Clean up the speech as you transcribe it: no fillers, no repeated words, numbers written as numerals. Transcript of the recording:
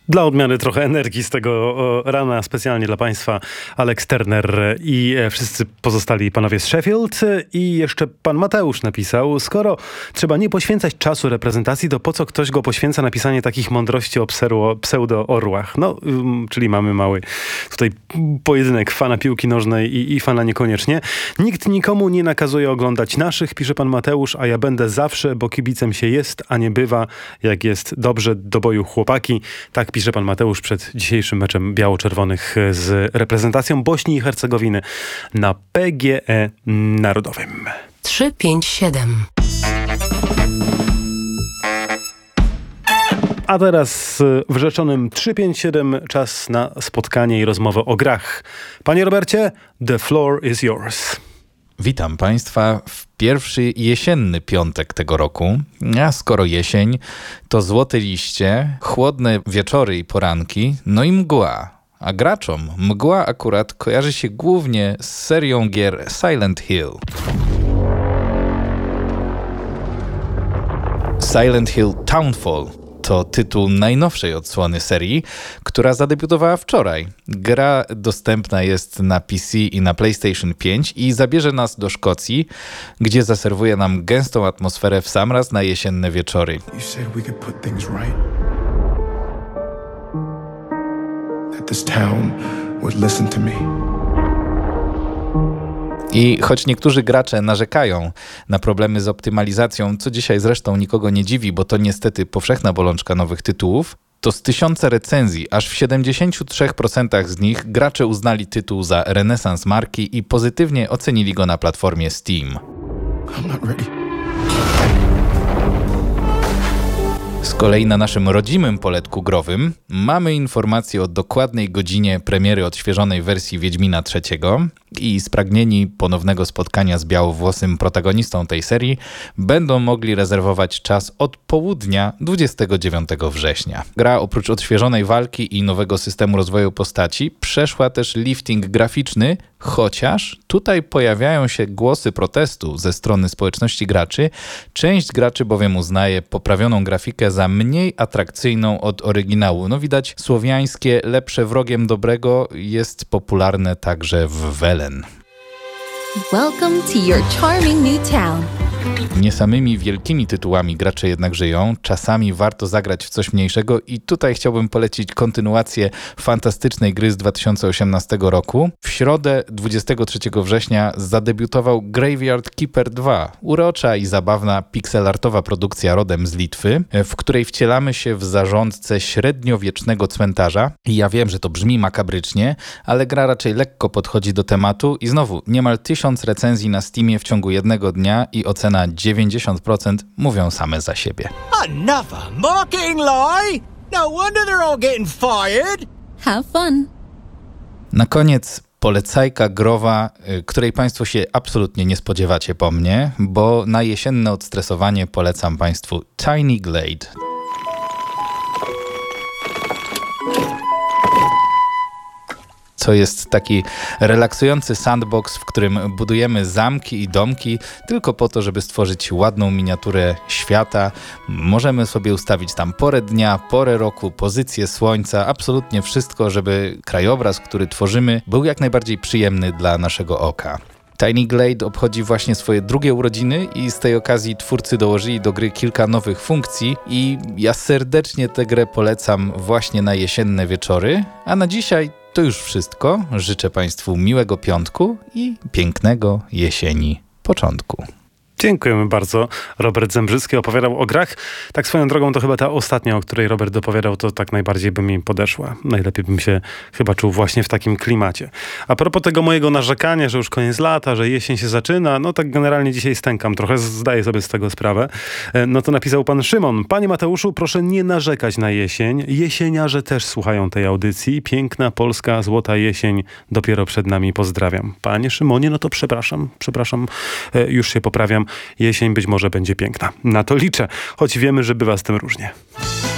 Dla odmiany trochę energii z tego rana specjalnie dla Państwa Alex Turner i wszyscy pozostali panowie z Sheffield. I jeszcze pan Mateusz napisał: skoro trzeba nie poświęcać czasu reprezentacji, to po co ktoś go poświęca na pisanie takich mądrości o pseudo-orłach? No, czyli mamy mały tutaj pojedynek fana piłki nożnej i fana niekoniecznie. Nikt nikomu nie nakazuje oglądać naszych, pisze pan Mateusz, a ja będę zawsze, bo kibicem się jest, a nie bywa. Jak jest dobrze, do boju chłopaki. Tak pisze pan Mateusz przed dzisiejszym meczem biało-czerwonych z reprezentacją Bośni i Hercegowiny na PGE Narodowym. 357. A teraz w rzeczonym 357 czas na spotkanie i rozmowę o grach. Panie Robercie, the floor is yours. Witam Państwa w pierwszy jesienny piątek tego roku. A skoro jesień, to złote liście, chłodne wieczory i poranki, no i mgła. A graczom mgła akurat kojarzy się głównie z serią gier Silent Hill. Silent Hill Townfall to tytuł najnowszej odsłony serii, która zadebiutowała wczoraj. Gra dostępna jest na PC i na PlayStation 5 i zabierze nas do Szkocji, gdzie zaserwuje nam gęstą atmosferę w sam raz na jesienne wieczory. I choć niektórzy gracze narzekają na problemy z optymalizacją, co dzisiaj zresztą nikogo nie dziwi, bo to niestety powszechna bolączka nowych tytułów, to z 1000 recenzji, aż w 73% z nich gracze uznali tytuł za renesans marki i pozytywnie ocenili go na platformie Steam. Z kolei na naszym rodzimym poletku growym mamy informację o dokładnej godzinie premiery odświeżonej wersji Wiedźmina III i spragnieni ponownego spotkania z białowłosym protagonistą tej serii będą mogli rezerwować czas od południa 29 września. Gra oprócz odświeżonej walki i nowego systemu rozwoju postaci przeszła też lifting graficzny, chociaż tutaj pojawiają się głosy protestu ze strony społeczności graczy. Część graczy bowiem uznaje poprawioną grafikę za mniej atrakcyjną od oryginału. No widać, słowiańskie lepsze wrogiem dobrego jest popularne także w Welen. Welcome to your charming new town. Nie samymi wielkimi tytułami gracze jednak żyją. Czasami warto zagrać w coś mniejszego i tutaj chciałbym polecić kontynuację fantastycznej gry z 2018 roku. W środę 23 września zadebiutował Graveyard Keeper 2. Urocza i zabawna pixelartowa produkcja rodem z Litwy, w której wcielamy się w zarządcę średniowiecznego cmentarza. I ja wiem, że to brzmi makabrycznie, ale gra raczej lekko podchodzi do tematu i znowu niemal 1000 recenzji na Steamie w ciągu jednego dnia i ocena 90% mówią same za siebie. Another mocking lie? No wonder they're all getting fired. Have fun. Na koniec polecajka growa, której Państwo się absolutnie nie spodziewacie po mnie, bo na jesienne odstresowanie polecam Państwu Tiny Glade. To jest taki relaksujący sandbox, w którym budujemy zamki i domki tylko po to, żeby stworzyć ładną miniaturę świata. Możemy sobie ustawić tam porę dnia, porę roku, pozycję słońca, absolutnie wszystko, żeby krajobraz, który tworzymy, był jak najbardziej przyjemny dla naszego oka. Tiny Glade obchodzi właśnie swoje drugie urodziny i z tej okazji twórcy dołożyli do gry kilka nowych funkcji i ja serdecznie tę grę polecam właśnie na jesienne wieczory, a na dzisiaj to już wszystko. Życzę Państwu miłego piątku i pięknego jesieni początku. Dziękujemy bardzo. Robert Zembrzycki opowiadał o grach. Tak swoją drogą to chyba ta ostatnia, o której Robert opowiadał, to tak najbardziej by mi podeszła. Najlepiej bym się chyba czuł właśnie w takim klimacie. A propos tego mojego narzekania, że już koniec lata, że jesień się zaczyna, no tak generalnie dzisiaj stękam trochę, zdaję sobie z tego sprawę. No to napisał pan Szymon: panie Mateuszu, proszę nie narzekać na jesień. Jesieniarze też słuchają tej audycji. Piękna polska złota jesień dopiero przed nami. Pozdrawiam. Panie Szymonie, no to przepraszam, już się poprawiam. Jesień być może będzie piękna. Na to liczę, choć wiemy, że bywa z tym różnie.